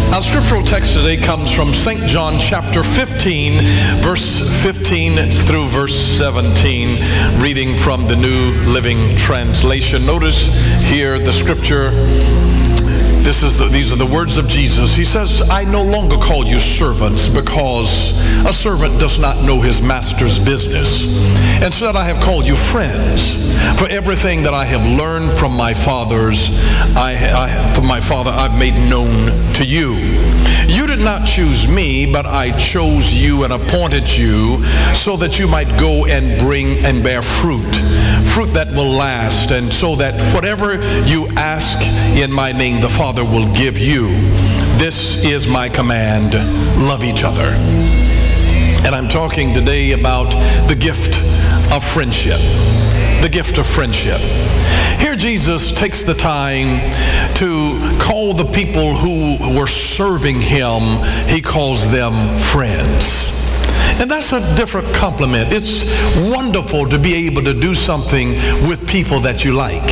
Our scriptural text today comes from St. John chapter 15, verse 15 through verse 17, reading from the New Living Translation. Notice here the scripture. These are the words of Jesus. He says, I no longer call you servants, because a servant does not know his master's business. Instead, I have called you friends. For everything that I have learned from my fathers, from my Father, I've made known to you. You did not choose me, but I chose you and appointed you so that you might go and bring and bear fruit that will last, and so that whatever you ask in my name, the Father will give you. This is my command: love each other. And I'm talking today about the gift of friendship. The gift of friendship. Here Jesus takes the time to call the people who were serving him, he calls them friends. And that's a different compliment. It's wonderful to be able to do something with people that you like.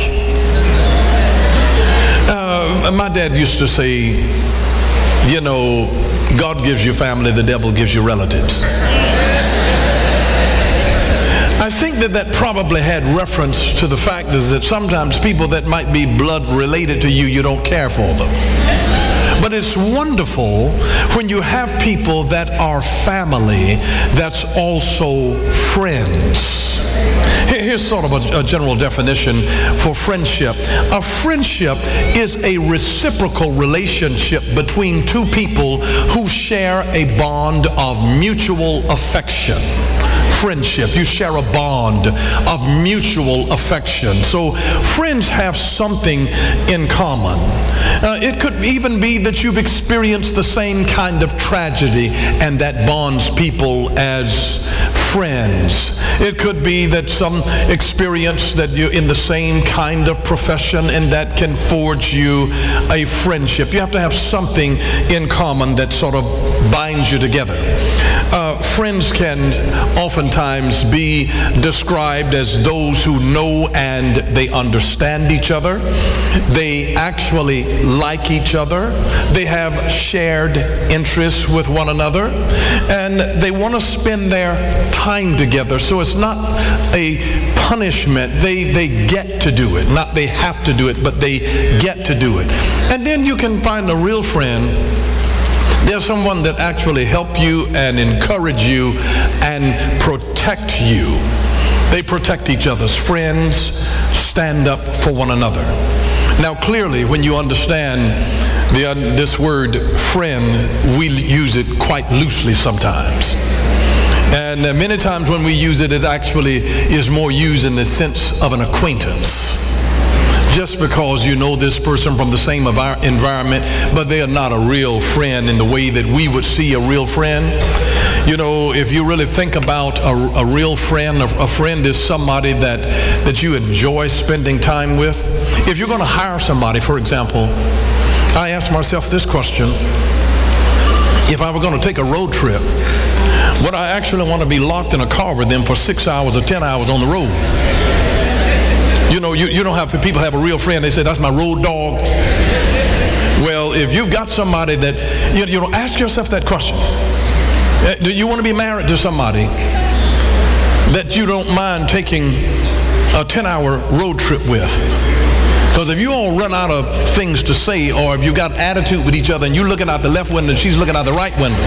My dad used to say, you know, God gives you family, the devil gives you relatives. I think that probably had reference to the fact that sometimes people that might be blood related to you, you don't care for them. But it's wonderful when you have people that are family that's also friends. Here's sort of a general definition for friendship. A friendship is a reciprocal relationship between two people who share a bond of mutual affection. Friendship, you share a bond of mutual affection. So friends have something in common. It could even be that you've experienced the same kind of tragedy, and that bonds people as friends. It could be that some experience that you're in the same kind of profession, and that can forge you a friendship. You have to have something in common that sort of binds you together. Friends can oftentimes be described as those who know and they understand each other. They actually like each other. They have shared interests with one another, and they want to spend their time together. So it's not a punishment. They get to do it. Not they have to do it, but they get to do it. And then you can find a real friend. There's someone that actually help you and encourage you and protect you. They protect each other's friends, stand up for one another. Now clearly, when you understand this word friend, we use it quite loosely sometimes. And many times when we use it, it actually is more used in the sense of an acquaintance. Just because you know this person from the same environment, but they are not a real friend in the way that we would see a real friend. You know, if you really think about a real friend, a friend is somebody that you enjoy spending time with. If you're going to hire somebody, for example, I ask myself this question: if I were going to take a road trip, would I actually want to be locked in a car with them for 6 hours or 10 hours on the road? You know, you don't have, people have a real friend, they say, that's my road dog. Well, if you've got somebody that, you know, ask yourself that question. Do you want to be married to somebody that you don't mind taking a 10-hour road trip with? Because if you all run out of things to say, or if you got attitude with each other and you're looking out the left window and she's looking out the right window,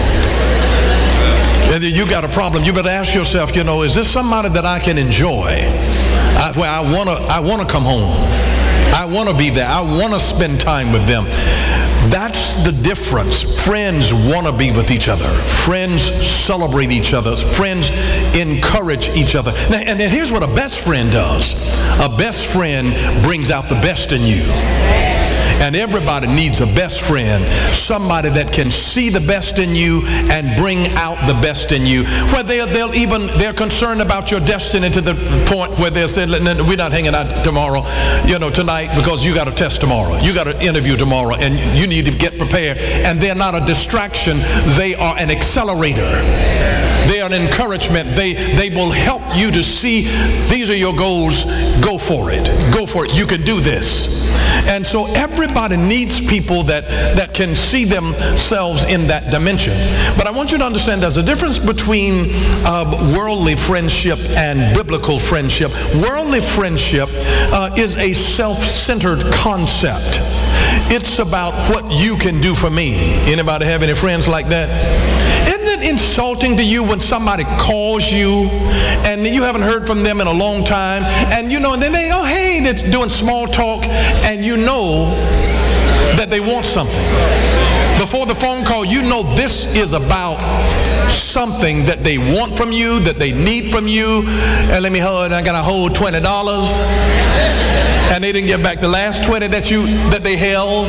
and you got a problem, you better ask yourself, you know, is this somebody that I can enjoy? Where I want to come home. I want to be there. I want to spend time with them. That's the difference. Friends want to be with each other. Friends celebrate each other. Friends encourage each other. Now, and here's what a best friend does. A best friend brings out the best in you. And everybody needs a best friend, somebody that can see the best in you and bring out the best in you. Where they're concerned about your destiny to the point where they'll say, we're not hanging out tomorrow, tonight, because you got a test tomorrow. You got an interview tomorrow, and you need to get prepared. And they're not a distraction. They are an accelerator. They are an encouragement. They will help you to see these are your goals. Go for it. Go for it. You can do this. And so everybody needs people that can see themselves in that dimension. But I want you to understand there's a difference between worldly friendship and biblical friendship. Worldly friendship is a self-centered concept. It's about what you can do for me. Anybody have any friends like that? Isn't it insulting to you when somebody calls you and you haven't heard from them in a long time, and and then they, oh hey, they're doing small talk, and you know that they want something. Before the phone call, you know this is about something that they want from you, that they need from you. And let me hold, I got to hold $20. And they didn't get back the last 20 that they held.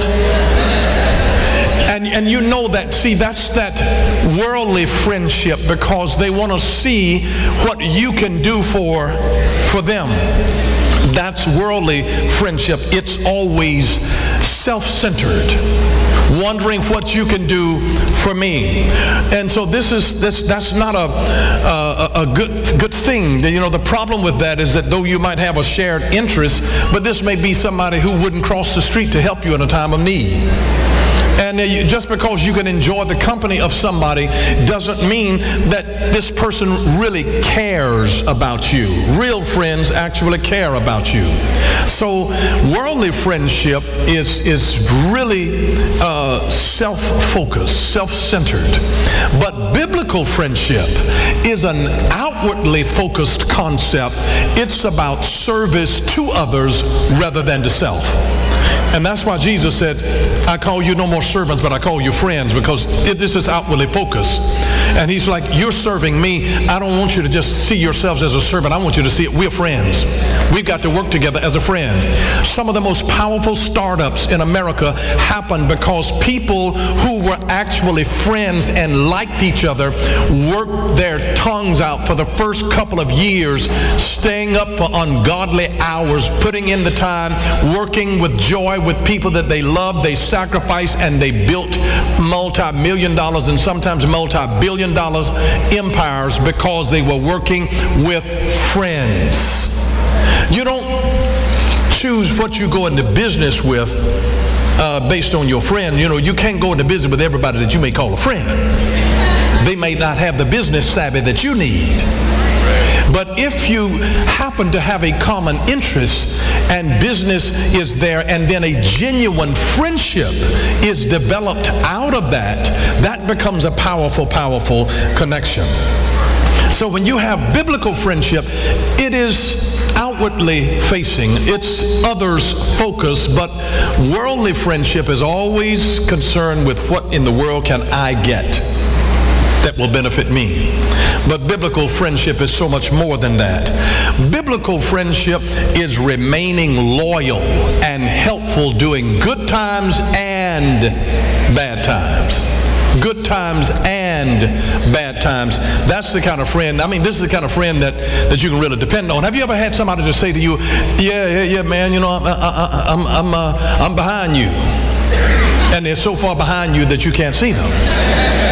And you know that, see, that's that worldly friendship, because they want to see what you can do for them. That's worldly friendship. It's always self-centered, wondering what you can do for me. And so that's not a good thing. The problem with that is that though you might have a shared interest, but this may be somebody who wouldn't cross the street to help you in a time of need. And just because you can enjoy the company of somebody doesn't mean that this person really cares about you. Real friends actually care about you. So worldly friendship is really self-focused, self-centered. But biblical friendship is an outwardly focused concept. It's about service to others rather than to self. And that's why Jesus said, I call you no more servants, but I call you friends, because this is outwardly focused. And he's like, you're serving me. I don't want you to just see yourselves as a servant. I want you to see it. We're friends. We've got to work together as a friend. Some of the most powerful startups in America happened because people who were actually friends and liked each other worked their tongues out for the first couple of years, staying up for ungodly hours, putting in the time, working with joy with people that they loved. They sacrificed, and they built multi-million dollars and sometimes multi-billion dollars empires because they were working with friends. You don't choose what you go into business with based on your friend. You can't go into business with everybody that you may call a friend. They may not have the business savvy that you need. But if you happen to have a common interest and business is there, and then a genuine friendship is developed out of that, that becomes a powerful, powerful connection. So when you have biblical friendship, it is outwardly facing. It's others focused, but worldly friendship is always concerned with what in the world can I get that will benefit me. But biblical friendship is so much more than that. Biblical friendship is remaining loyal and helpful during good times and bad times. Good times and bad times. That's the kind of friend, this is the kind of friend that you can really depend on. Have you ever had somebody to say to you, yeah, man, I'm behind you. And they're so far behind you that you can't see them.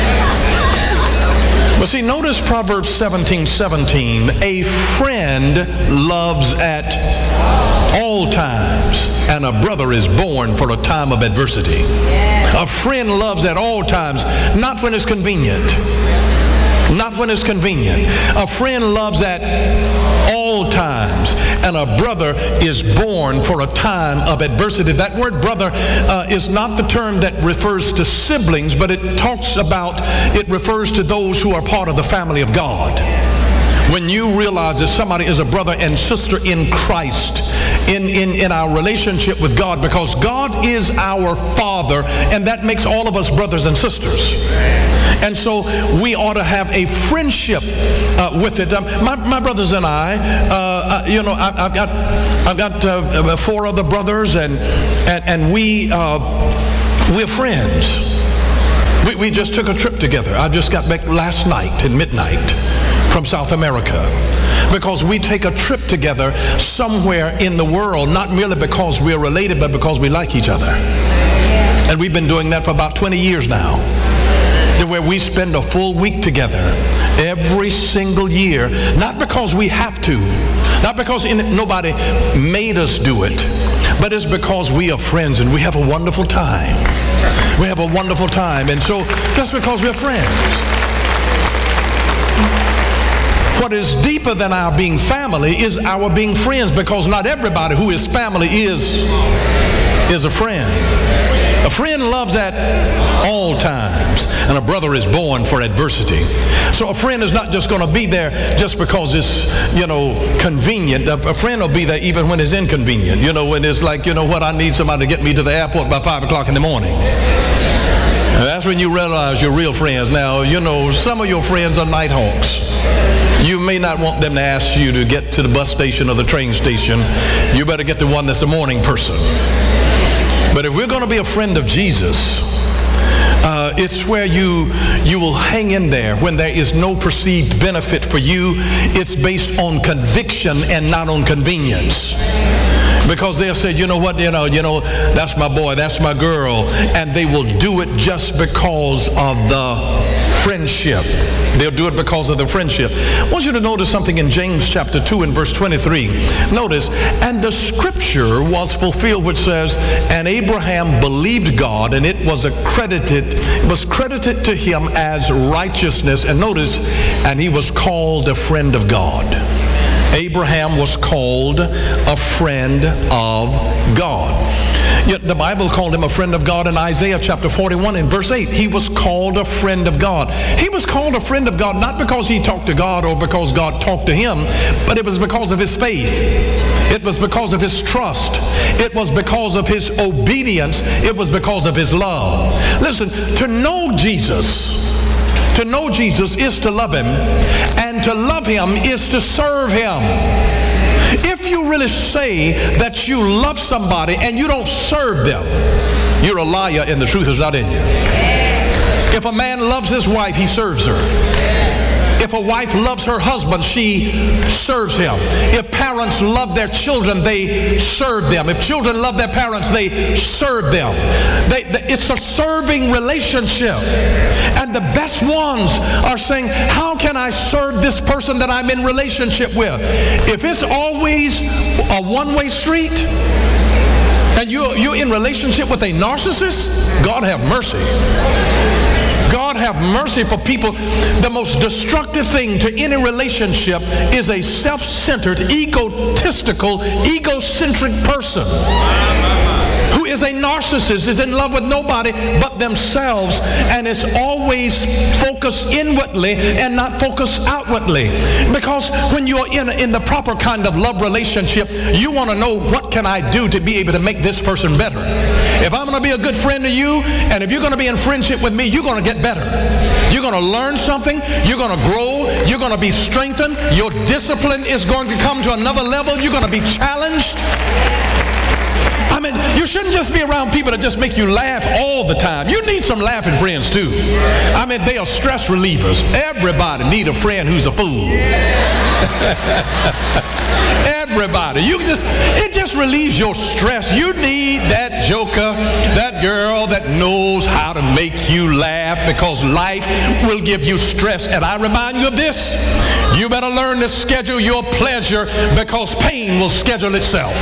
But see, notice Proverbs 17:17. A friend loves at all times, and a brother is born for a time of adversity. A friend loves at all times, not when it's convenient. Not when it's convenient. A friend loves at all times, and a brother is born for a time of adversity. That word brother is not the term that refers to siblings, but it refers to those who are part of the family of God. When you realize that somebody is a brother and sister in Christ, in our relationship with God, because God is our Father, and that makes all of us brothers and sisters. And so we ought to have a friendship with it. My brothers and I've got 4 other brothers, and we're friends. We just took a trip together. I just got back last night at midnight from South America, because we take a trip together somewhere in the world, not merely because we're related, but because we like each other. And we've been doing that for about 20 years now, where we spend a full week together every single year, not because we have to, not because nobody made us do it, but it's because we are friends and we have a wonderful time. We have a wonderful time. And so just because we're friends. What is deeper than our being family is our being friends, because not everybody who is family is a friend. A friend loves at all times, and a brother is born for adversity. So a friend is not just going to be there just because it's, convenient. A friend will be there even when it's inconvenient. When it's like, I need somebody to get me to the airport by 5 o'clock in the morning. And that's when you realize you're real friends. Now, some of your friends are night hawks. You may not want them to ask you to get to the bus station or the train station. You better get the one that's a morning person. But if we're going to be a friend of Jesus, it's where you will hang in there when there is no perceived benefit for you. It's based on conviction and not on convenience. Because they'll say, that's my boy, that's my girl, and they will do it just because of the friendship. They'll do it because of the friendship. I want you to notice something in James chapter 2 and verse 23. Notice, and the scripture was fulfilled which says, and Abraham believed God, and it was credited to him as righteousness. And notice, and he was called a friend of God. Abraham was called a friend of God. Yet the Bible called him a friend of God in Isaiah chapter 41 and verse 8. He was called a friend of God. He was called a friend of God not because he talked to God or because God talked to him, but it was because of his faith. It was because of his trust. It was because of his obedience. It was because of his love. Listen, to know Jesus is to love him, and to love him is to serve him. If you really say that you love somebody and you don't serve them, you're a liar and the truth is not in you. If a man loves his wife, he serves her. If a wife loves her husband, she serves him. If parents love their children, they serve them. If children love their parents, they serve them. It's a serving relationship. And the best ones are saying, how can I serve this person that I'm in relationship with? If it's always a one-way street, and you're in relationship with a narcissist, God have mercy. God have mercy for people. The most destructive thing to any relationship is a self-centered, egotistical, egocentric person who is a narcissist, is in love with nobody but themselves, and is always focused inwardly and not focused outwardly. Because when you're in the proper kind of love relationship, you want to know, what can I do to be able to make this person better? If I'm going to be a good friend to you, and if you're going to be in friendship with me, you're going to get better. You're going to learn something. You're going to grow. You're going to be strengthened. Your discipline is going to come to another level. You're going to be challenged. I mean, you shouldn't just be around people that just make you laugh all the time. You need some laughing friends too. I mean, they are stress relievers. Everybody need a friend who's a fool. Everybody. It just relieves your stress. You need that joker, that girl that knows how to make you laugh, because life will give you stress. And I remind you of this. You better learn to schedule your pleasure, because pain will schedule itself.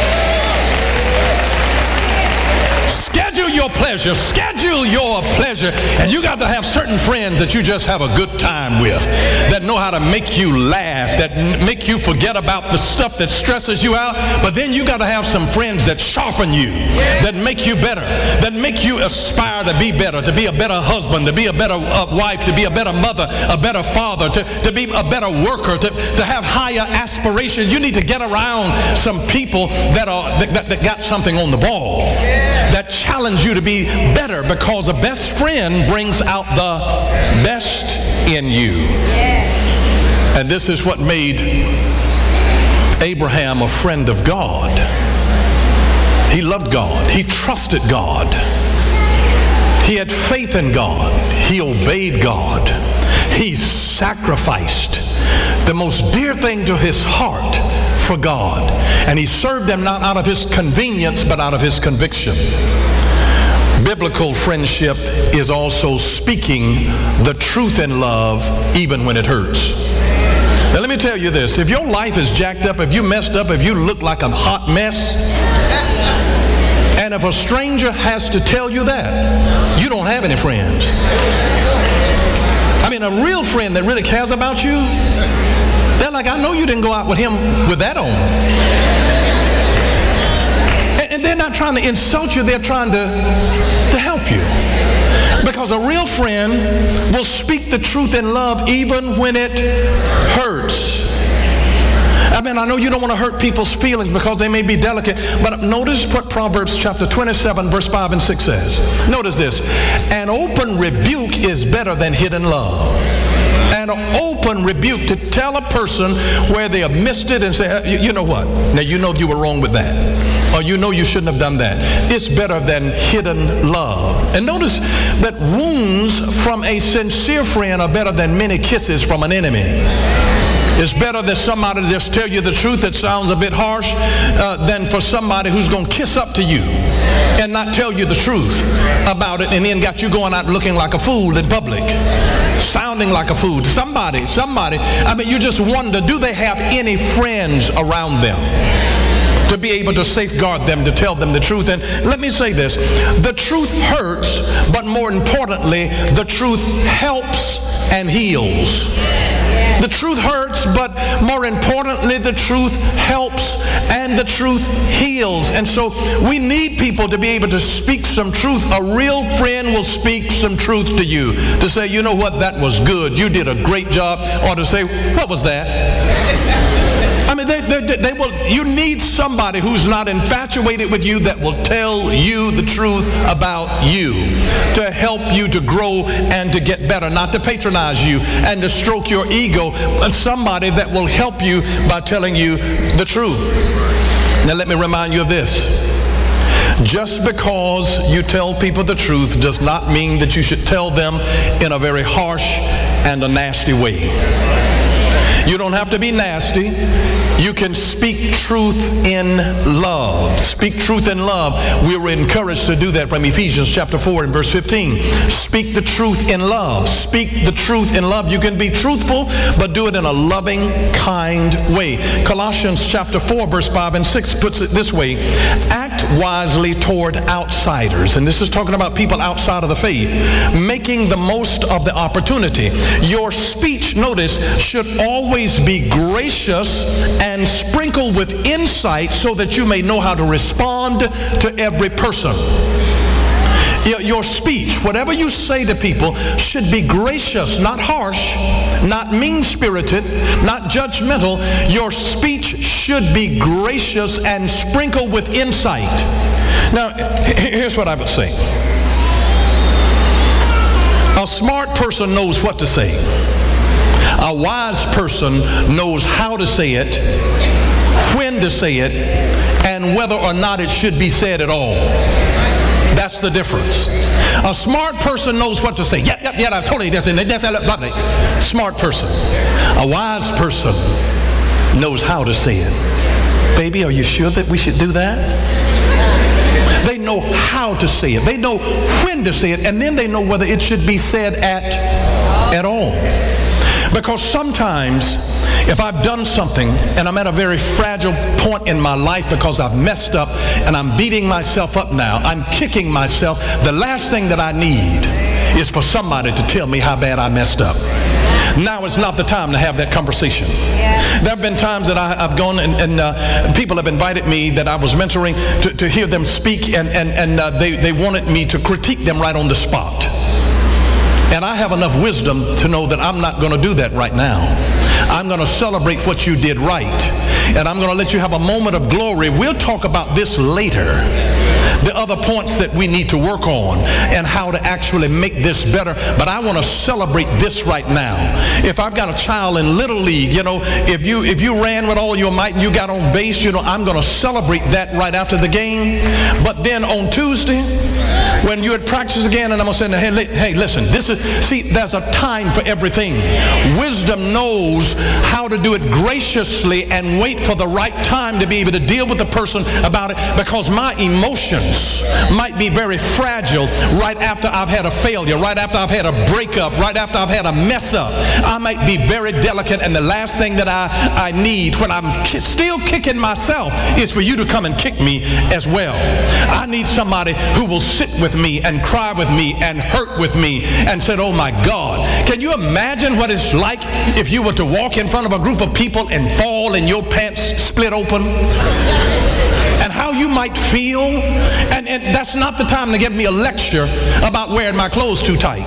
Schedule your pleasure. Schedule your pleasure. And you got to have certain friends that you just have a good time with, that know how to make you laugh, that make you forget about the stuff that stresses you out. But then you got to have some friends that sharpen you, that make you better, that make you aspire to be better, to be a better husband, to be a better wife, to be a better mother, a better father, to be a better worker, to have higher aspirations. You need to get around some people that got something on the ball, that challenge you to be better, because a best friend brings out the best in you. And this is what made Abraham a friend of God. He loved God. He trusted God. He had faith in God. He obeyed God. He sacrificed the most dear thing to his heart for God. And he served them not out of his convenience, but out of his conviction. Biblical friendship is also speaking the truth in love, even when it hurts. Now let me tell you this. If your life is jacked up, if you messed up, if you look like a hot mess, And if a stranger has to tell you that, you don't have any friends. I mean, a real friend that really cares about you, they're like, I know you didn't go out with him with that on. And they're not trying to insult you, they're trying to help you. Because a real friend will speak the truth in love even when it hurts. I mean, I know you don't want to hurt people's feelings because they may be delicate, but notice what Proverbs chapter 27, verse 5 and 6 says. Notice this. An open rebuke is better than hidden love. An open rebuke, to tell a person where they have missed it and say, you know what? Now you know you were wrong with that. Or you know you shouldn't have done that. It's better than hidden love. And notice that wounds from a sincere friend are better than many kisses from an enemy. It's better that somebody just tell you the truth that sounds a bit harsh than for somebody who's going to kiss up to you and not tell you the truth about it and then got you going out looking like a fool in public, sounding like a fool. Somebody, I mean, you just wonder, do they have any friends around them to be able to safeguard them, to tell them the truth? And let me say this, the truth hurts, but more importantly, the truth helps and heals. The truth hurts, but more importantly, the truth helps and the truth heals. And so we need people to be able to speak some truth. A real friend will speak some truth to you, to say, you know what, that was good, you did a great job, or to say, what was that? I mean, they will. You need somebody who's not infatuated with you, that will tell you the truth about you, to help you to grow and to get better, not to patronize you and to stroke your ego, but somebody that will help you by telling you the truth. Now let me remind you of this. Just because you tell people the truth does not mean that you should tell them in a very harsh and a nasty way. You don't have to be nasty. You can speak truth in love. Speak truth in love. We were encouraged to do that from Ephesians chapter 4 and verse 15. Speak the truth in love. Speak the truth in love. You can be truthful, but do it in a loving, kind way. Colossians chapter 4 verse 5 and 6 puts it this way. Act wisely toward outsiders. And this is talking about people outside of the faith. Making the most of the opportunity. Your speech, notice, should always be gracious and sprinkled with insight so that you may know how to respond to every person. Your speech, whatever you say to people, should be gracious, not harsh, not mean-spirited, not judgmental. Your speech should be gracious and sprinkled with insight. Now, here's what I would say. A smart person knows what to say. A wise person knows how to say it, when to say it, and whether or not it should be said at all. That's the difference. A smart person knows what to say. Yeah, I totally, that's smart person. A wise person knows how to say it. Baby, are you sure that we should do that? They know how to say it. They know when to say it, and then they know whether it should be said at all. Because sometimes if I've done something and I'm at a very fragile point in my life because I've messed up and I'm beating myself up now, I'm kicking myself, the last thing that I need is for somebody to tell me how bad I messed up. Now is not the time to have that conversation. There have been times that I've gone and people have invited me that I was mentoring to hear them speak, and they wanted me to critique them right on the spot. And I have enough wisdom to know that I'm not going to do that right now. I'm going to celebrate what you did right. And I'm going to let you have a moment of glory. We'll talk about this later. The other points that we need to work on and how to actually make this better. But I want to celebrate this right now. If I've got a child in Little League, if you ran with all your might and you got on base, I'm going to celebrate that right after the game. But then on Tuesday, When you're at practice again, and I'm going to say, hey, listen, there's a time for everything. Wisdom knows how to do it graciously and wait for the right time to be able to deal with the person about it, because my emotions might be very fragile right after I've had a failure, right after I've had a breakup, right after I've had a mess up. I might be very delicate, and the last thing that I need when I'm still kicking myself is for you to come and kick me as well. I need somebody who will sit with me and cry with me and hurt with me and said, oh my God. Can you imagine what it's like if you were to walk in front of a group of people and fall and your pants split open? And how you might feel? And that's not the time to give me a lecture about wearing my clothes too tight.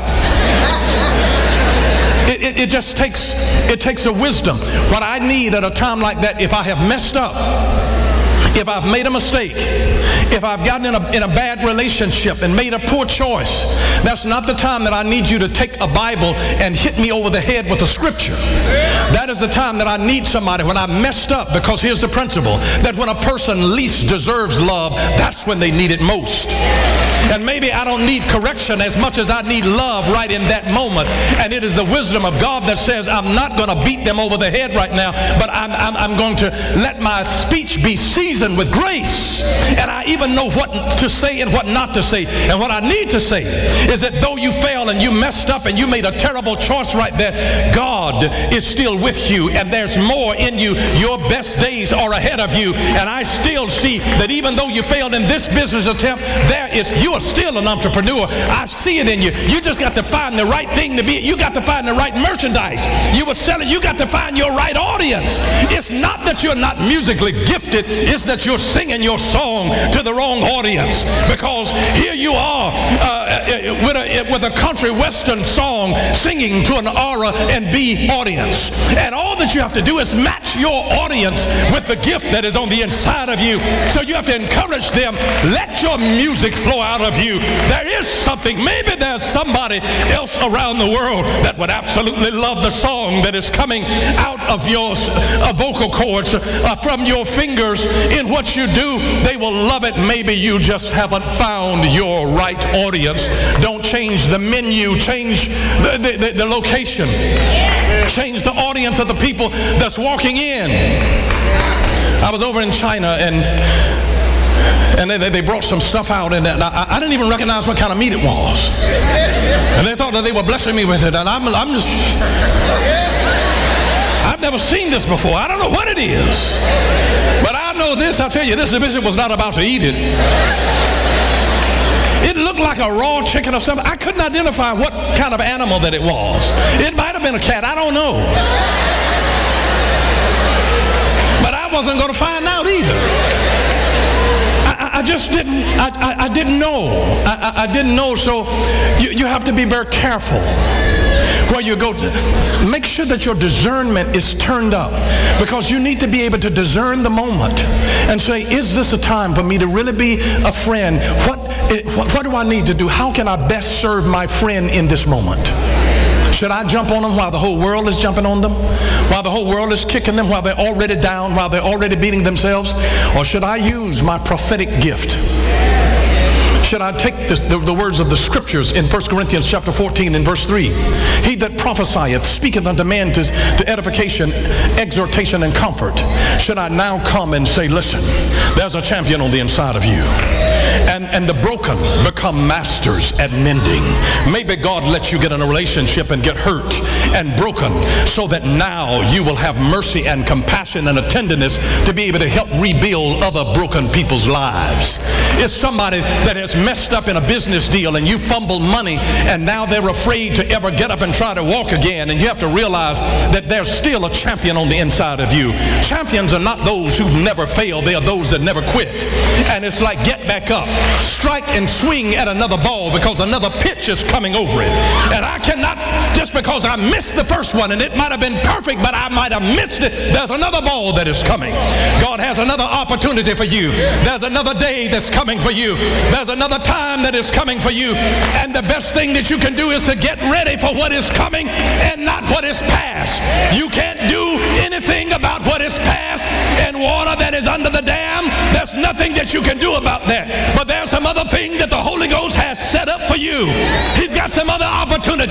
It just takes a wisdom. What I need at a time like that, if I have messed up, if I've made a mistake, if I've gotten in a bad relationship and made a poor choice, that's not the time that I need you to take a Bible and hit me over the head with a scripture. That is the time that I need somebody when I messed up, because here's the principle, that when a person least deserves love, that's when they need it most. And maybe I don't need correction as much as I need love right in that moment. And it is the wisdom of God that says, I'm not going to beat them over the head right now, but I'm going to let my speech be seasoned with grace. And I even know what to say and what not to say. And what I need to say is that though you failed and you messed up and you made a terrible choice right there, God is still with you, and there's more in you. Your best days are ahead of you. And I still see that even though you failed in this business attempt, you are still an entrepreneur. I see it in you. You just got to find the right thing to be. You got to find the right merchandise. You were selling. You got to find your right audience. It's not that you're not musically gifted. It's that you're singing your song to the wrong audience. Because here you are with a country western song singing to an R&B audience. And all that you have to do is match your audience with the gift that is on the inside of you. So you have to encourage them. Let your music flow out of you. There is something. Maybe there's somebody else around the world that would absolutely love the song that is coming out of your vocal cords, from your fingers in what you do. They will love it. Maybe you just haven't found your right audience. Don't change the menu. Change the location. Change the audience of the people that's walking in. I was over in China, and they brought some stuff out, and I didn't even recognize what kind of meat it was. And they thought that they were blessing me with it, and I've never seen this before. I don't know what it is. But I know this, I'll tell you, this bishop was not about to eat it. It looked like a raw chicken or something. I couldn't identify what kind of animal that it was. It might have been a cat, I don't know. But I wasn't going to find out either. I just didn't, I didn't know. I didn't know, so you have to be very careful where you go. Make sure that your discernment is turned up, because you need to be able to discern the moment and say, is this a time for me to really be a friend? What do I need to do? How can I best serve my friend in this moment? Should I jump on them while the whole world is jumping on them? While the whole world is kicking them? While they're already down? While they're already beating themselves? Or should I use my prophetic gift? Should I take the words of the scriptures in 1 Corinthians chapter 14 and verse 3? He that prophesieth speaketh unto man to edification, exhortation, and comfort. Should I now come and say, listen, there's a champion on the inside of you. And the broken become masters at mending. Maybe God lets you get in a relationship and get hurt and broken, so that now you will have mercy and compassion and a tenderness to be able to help rebuild other broken people's lives. It's somebody that has messed up in a business deal, and you fumbled money, and now they're afraid to ever get up and try to walk again. And you have to realize that there's still a champion on the inside of you. Champions are not those who never fail. They are those that never quit. And it's like, get back up, strike and swing at another ball, because another pitch is coming over it. And I cannot, just because I missed the first one and it might have been perfect, but I might have missed it, there's another ball that is coming. God has another opportunity for you. There's another day that's coming for you. There's another time that is coming for you. And the best thing that you can do is to get ready for what is coming and not what is past. You can't do anything about what is past, and water that is under the dam, there's nothing that you can do about that. But there's some other thing that the Holy Ghost has set up for you. He's got some other opportunities.